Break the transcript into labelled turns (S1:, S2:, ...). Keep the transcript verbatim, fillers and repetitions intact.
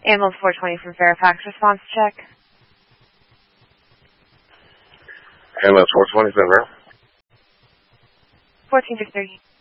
S1: Ambulance four twenty from Fairfax, response check.
S2: Ambulance four twenty, is that real?
S1: fourteen to thirty.